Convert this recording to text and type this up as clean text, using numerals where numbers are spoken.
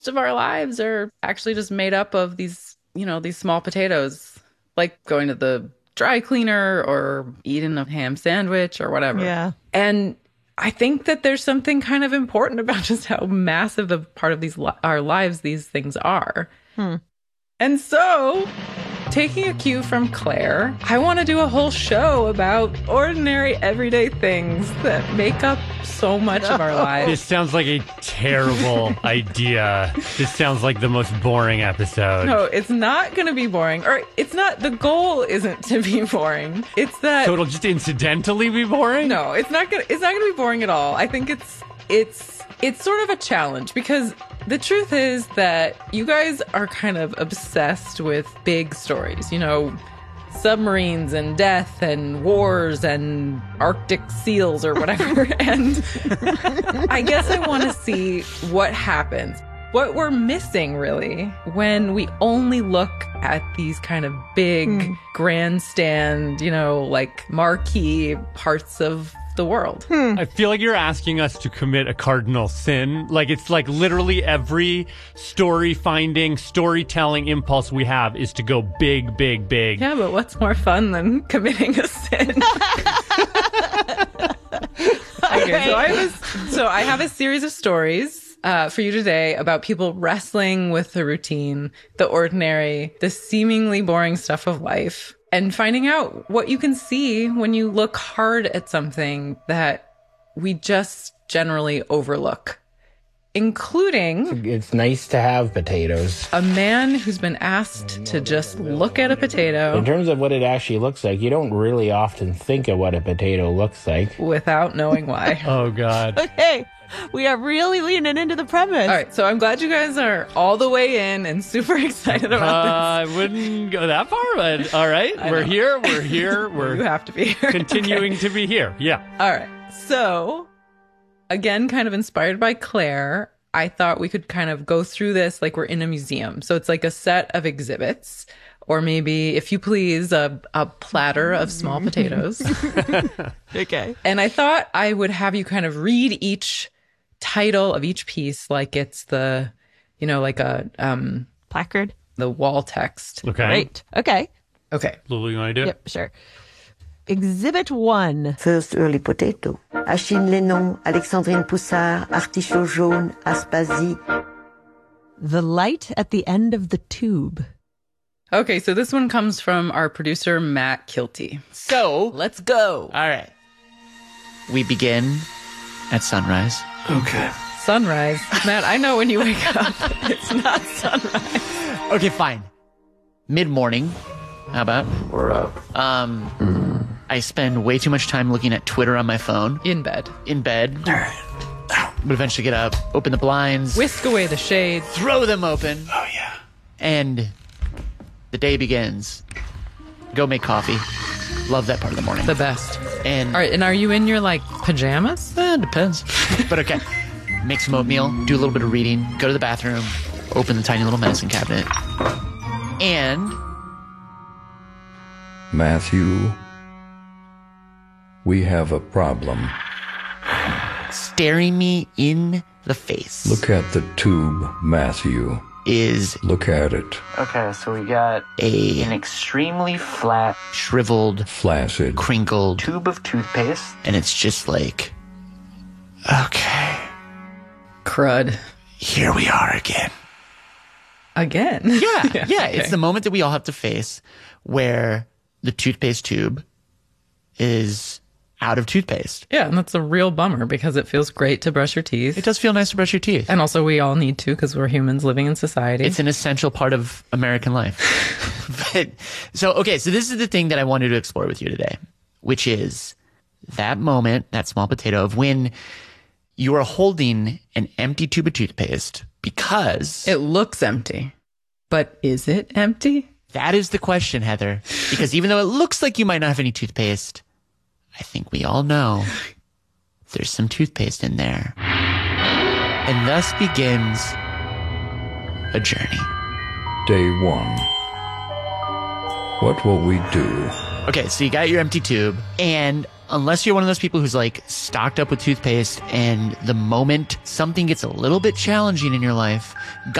of our lives are actually just made up of these, these small potatoes, like going to the dry cleaner or eating a ham sandwich or whatever. Yeah. And I think that there's something kind of important about just how massive a part of our lives these things are. And so, taking a cue from Claire, I want to do a whole show about ordinary, everyday things that make up so much of our lives. This sounds like a terrible idea. This sounds like the most boring episode. No, it's not going to be boring. Or it's not, the goal isn't to be boring. It's that... So it'll just incidentally be boring? No, it's not going to be boring at all. I think it's sort of a challenge because the truth is that you guys are kind of obsessed with big stories, submarines and death and wars and Arctic seals or whatever. And I guess I want to see what happens, what we're missing really when we only look at these kind of big grandstand, like marquee parts of the world. I feel like you're asking us to commit a cardinal sin. Like it's like literally every storytelling impulse we have is to go big, big, big. Yeah, but what's more fun than committing a sin? Okay, so I have a series of stories for you today about people wrestling with the routine, the ordinary, the seemingly boring stuff of life, and finding out what you can see when you look hard at something that we just generally overlook, including... It's nice to have potatoes. A man who's been asked to just look at a potato. In terms of what it actually looks like, you don't really often think of what a potato looks like. Without knowing why. Oh, God. Okay. We are really leaning into the premise. All right, so I'm glad you guys are all the way in and super excited about this. I wouldn't go that far, but all right. We're here. You have to be here. Continuing to be here. Yeah. All right. So, again, kind of inspired by Claire, I thought we could kind of go through this like we're in a museum. So it's like a set of exhibits, or maybe, if you please, a platter of small potatoes. Okay. And I thought I would have you kind of read each title of each piece like it's the, like a... placard? The wall text. Okay. Great. Okay. Lulu, you want to do it? Yep, sure. Exhibit 1. First early potato. Achille Lénon, Alexandrine Poussard, Artichaut jaune, Aspasie. The light at the end of the tube. Okay, so this one comes from our producer, Matt Kilty. So, let's go. All right. We begin at sunrise. Okay. Sunrise. Matt, I know when you wake up. It's not sunrise. Okay, fine. Mid-morning. How about? We're up. I spend way too much time looking at Twitter on my phone. In bed. All right. But eventually get up, open the blinds. Whisk away the shades. Throw them open. Oh, yeah. And the day begins. Go make coffee. Love that part of the morning. The best. And all right, and are you in your pajamas? Depends. But okay. Make some oatmeal, do a little bit of reading, go to the bathroom, open the tiny little medicine cabinet. And Matthew, we have a problem. Staring me in the face. Look at the tube, Matthew. Look at it. Okay, so we got an extremely flat, shriveled, flaccid, crinkled tube of toothpaste, and it's just like, okay, crud. Here we are again. Again? Yeah. Okay. It's the moment that we all have to face where the toothpaste tube is out of toothpaste. Yeah, and that's a real bummer because it feels great to brush your teeth. It does feel nice to brush your teeth. And also we all need to because we're humans living in society. It's an essential part of American life. So this is the thing that I wanted to explore with you today, which is that moment, that small potato of when you are holding an empty tube of toothpaste because... It looks empty, but is it empty? That is the question, Heather. Because even though it looks like you might not have any toothpaste, I think we all know there's some toothpaste in there. And thus begins a journey. Day 1. What will we do? Okay, so you got your empty tube, and unless you're one of those people who's like stocked up with toothpaste and the moment something gets a little bit challenging in your life,